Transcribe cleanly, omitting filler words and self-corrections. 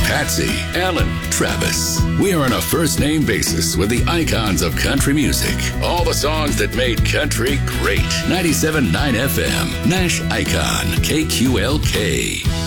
Patsy, Alan, Travis. We're on a first-name basis with the icons of country music. All the songs that made country great. 97.9 FM, Nash Icon, KQLK.